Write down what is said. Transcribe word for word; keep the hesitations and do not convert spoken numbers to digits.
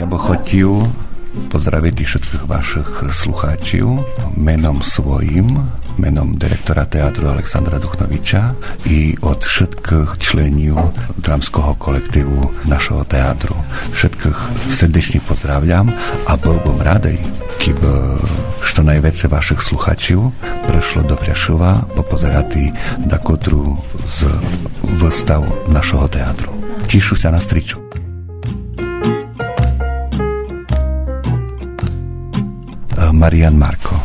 Ja by хотів pozdrawić wszystkich waszych słuchaczy menom swoim, menom dyrektora teatru Aleksandra Duchnowicza i od wszystkich członów dramskiego kolektywu naszego teatru. Wszystkich serdecznie pozdrawiam, a byłbym radej, kiedy što najwięcej waszych słuchaczy przyszło do Prešova popozerati da kotru z wystaw naszego teatru. Cieszę się na stryciu. Marian Marko.